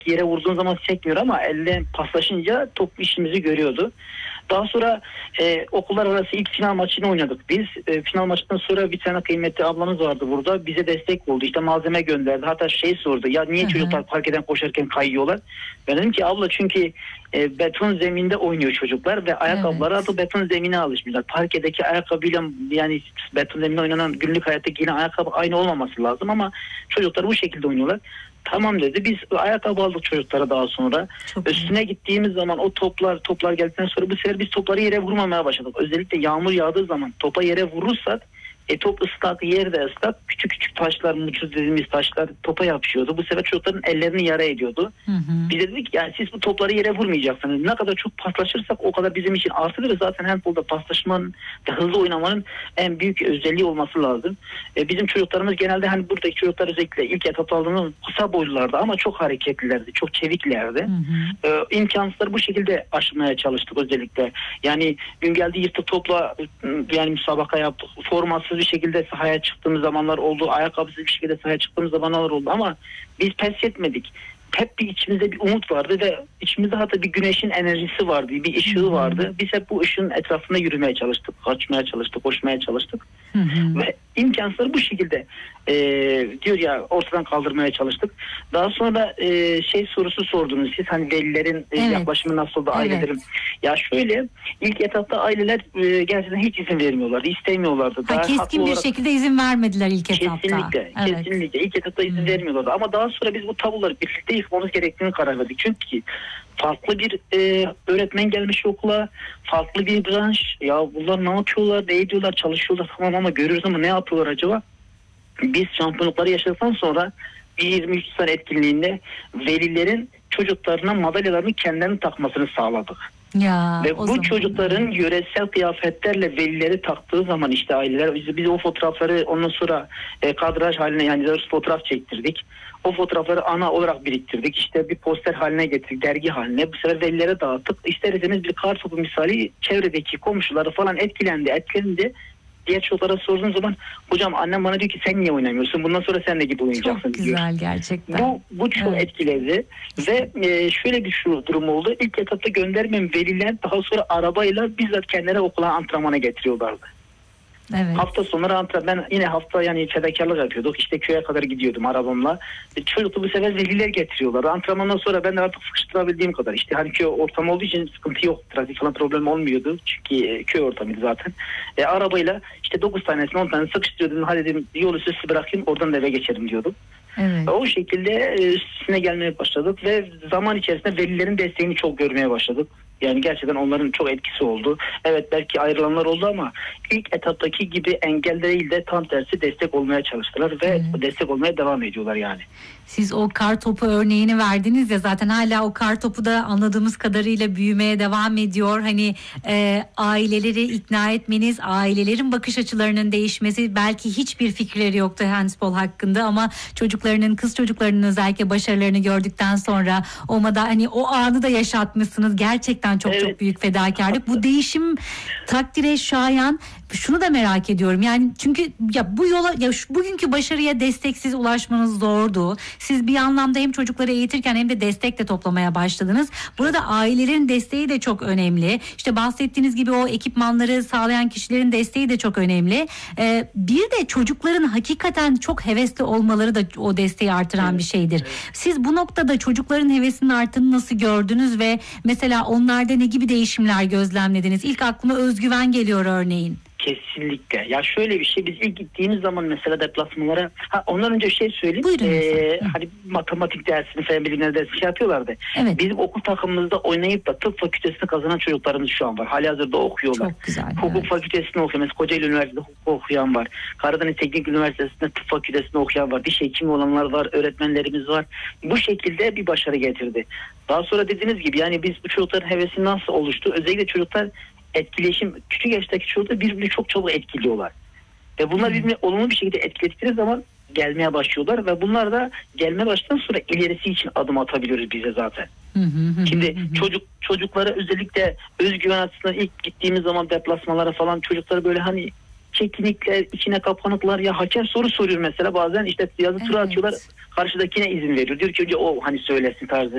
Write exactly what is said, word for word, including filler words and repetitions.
yere vurduğun zaman sekmiyor ama elle paslaşınca top işimizi görüyordu. Daha sonra e, okullar arası ilk final maçını oynadık biz. E, final maçından sonra bir tane kıymetli ablamız vardı burada. Bize destek oldu. İşte malzeme gönderdi. Hatta şey sordu. Ya niye Hı-hı. çocuklar parkeden koşarken kayıyorlar? Ben dedim ki abla çünkü e, beton zeminde oynuyor çocuklar ve ayakkabıları evet. da beton zemine alışmışlar. Parkedeki ayakkabıyla yani beton zeminde oynanan günlük hayattaki yine ayakkabı aynı olmaması lazım ama çocuklar bu şekilde oynuyorlar. Tamam dedi. Biz ayakkabı aldık çocuklara daha sonra. Çok Üstüne iyi. Gittiğimiz zaman o toplar toplar geldikten sonra bu sefer biz topları yere vurmamaya başladık. Özellikle yağmur yağdığı zaman topa yere vurursak e, top ıslak, yer de ıslak. Küçük küçük taşlar, muçuz dediğimiz taşlar topa yapışıyordu. Bu sefer çocukların ellerini yara ediyordu. Hı hı. Biz dedik yani siz bu topları yere vurmayacaksınız. Ne kadar çok paslaşırsak o kadar bizim için artıdır. Zaten handbolda paslaşmanın ve hızlı oynamanın en büyük özelliği olması lazım. E, bizim çocuklarımız genelde hani buradaki çocuklar özellikle ilk etap aldığımız kısa boylulardı ama çok hareketlilerdi, çok çeviklerdi. Hı hı. E, imkansızları bu şekilde aşmaya çalıştık özellikle. Yani gün geldi yırtık topla yani müsabaka yaptık. Formasız bir şekilde sahaya çıktığımız zamanlar oldu. Ayakkabısız bir şekilde sahaya çıktığımız zamanlar oldu ama biz pes etmedik. Hep bir içimizde bir umut vardı ve içimizde hatta bir güneşin enerjisi vardı, bir ışığı vardı. Biz hep bu ışığın etrafında yürümeye çalıştık, kaçmaya çalıştık, koşmaya çalıştık. Hı hı. Ve imkansızları bu şekilde e, diyor ya ortadan kaldırmaya çalıştık. Daha sonra e, şey sorusu sordunuz siz hani velilerin e, evet. yaklaşımı nasıldı evet. ailelerin. Ya şöyle ilk etapta aileler e, gerçekten hiç izin vermiyorlardı, istemiyorlardı. Ha, keskin bir olarak, şekilde izin vermediler ilk etapta. Kesinlikle, evet. kesinlikle ilk etapta izin hmm. vermiyorlardı. Ama daha sonra biz bu tabuları birlikte yıkmamız gerektiğini karar verdik. Çünkü farklı bir e, öğretmen gelmiş okula, farklı bir branş. Ya bunlar ne yapıyorlar, ne ediyorlar, çalışıyorlar tamam ama görüyoruz ama ne yapıyorlar acaba? Biz şampiyonlukları yaşadıktan sonra yirmi üç sene etkinliğinde velilerin çocuklarına madalyalarını kendilerinin takmasını sağladık. Ya, ve bu zaman... çocukların yöresel kıyafetlerle velileri taktığı zaman işte aileler biz, biz o fotoğrafları ondan sonra e, kadraj haline yani fotoğraf çektirdik. O fotoğrafları ana olarak biriktirdik. İşte bir poster haline getirdik, dergi haline. Bu sefer velilere dağıttık. İster istemez bir kar topu misali çevredeki komşuları falan etkilendi, etkilendi. Diğer çocuklara sorduğun zaman hocam annem bana diyor ki sen niye oynamıyorsun? Bundan sonra sen de gibi oynayacaksın çok diyor. Çok güzel gerçekten. Bu, bu çok evet. etkiledi. Ve e, şöyle bir şu durum oldu. İlk etapta göndermeyen veliler daha sonra arabayla bizzat kendileri okula antrenmana getiriyorlardı. Evet. Hafta sonları antrenman ben yine hafta yani fedakarlık yapıyorduk. İşte köye kadar gidiyordum arabamla. E, çocuklu bu sefer veliler getiriyorlar. Antrenmandan sonra ben de artık sıkıştırabildiğim kadar. İşte hani köy ortamı olduğu için sıkıntı yok. Trafik falan problem olmuyordu. Çünkü e, köy ortamıydı zaten. E, arabayla işte dokuz tanesini on tane sıkıştırıyordum. Hadi dedim yol üstü bırakayım oradan da eve geçerim diyordum. Evet. O şekilde üstüne gelmeye başladık ve zaman içerisinde velilerin desteğini çok görmeye başladık. Yani gerçekten onların çok etkisi oldu. Evet belki ayrılanlar oldu ama ilk etaptaki gibi engel değil de tam tersi destek olmaya çalıştılar ve evet. destek olmaya devam ediyorlar yani. Siz o kar topu örneğini verdiniz ya zaten hala o kar topu da anladığımız kadarıyla büyümeye devam ediyor. Hani e, aileleri ikna etmeniz, ailelerin bakış açılarının değişmesi belki hiçbir fikirleri yoktu handball hakkında ama çocuklarının, kız çocuklarının özellikle başarılarını gördükten sonra o da hani o anı da yaşatmışsınız. Gerçekten çok evet. çok büyük fedakarlık. Bu değişim takdire şayan. Şunu da merak ediyorum. Yani çünkü ya bu yola ya şu, bugünkü başarıya desteksiz ulaşmanız zordu. Siz bir anlamda hem çocukları eğitirken hem de destek de toplamaya başladınız. Burada ailelerin desteği de çok önemli. İşte bahsettiğiniz gibi o ekipmanları sağlayan kişilerin desteği de çok önemli. Ee, bir de çocukların hakikaten çok hevesli olmaları da o desteği artıran evet. bir şeydir. Siz bu noktada çocukların hevesinin arttığını nasıl gördünüz ve mesela onlarda ne gibi değişimler gözlemlediniz? İlk aklıma özgüven geliyor örneğin. Kesinlikle. Ya şöyle bir şey biz ilk gittiğimiz zaman mesela deplasmanlara ha ondan önce şey söyleyeyim. Buyurun ee, hani matematik dersini fen bilimleri dersi şey yapıyorlardı. Evet. Bizim okul takımımızda oynayıp da tıp fakültesini kazanan çocuklarımız şu an var. Halihazırda okuyorlar. Çok güzel. Hukuk evet. fakültesini okuyor. Mesela Kocaeli Üniversitesi'nde hukuk okuyan var. Karadeniz Teknik Üniversitesi'nde tıp fakültesini okuyan var. Diş hekimi olanlar var. Öğretmenlerimiz var. Bu şekilde bir başarı getirdi. Daha sonra dediğiniz gibi yani biz bu çocukların hevesi nasıl oluştu? Özellikle çocuklar etkileşim, küçük yaştaki çocuklar birbirini çok çabuk etkiliyorlar. Ve bunlar birbirini olumlu bir şekilde etkiledikleri zaman gelmeye başlıyorlar ve bunlar da gelmeye başladıktan sonra ilerisi için adım atabiliyoruz bize zaten. Şimdi çocuk çocuklara özellikle özgüven açısından ilk gittiğimiz zaman deplasmalara falan çocukları böyle hani çekinikler, içine kapanıklar ya hakem soru soruyor mesela bazen işte yazı tura evet. atıyorlar karşıdakine izin veriyor. Diyor ki önce o hani söylesin tarzı.